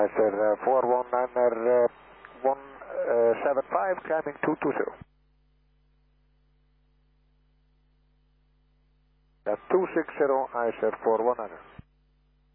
ICER 419er 175, climbing 220. Then 260, ICER 419.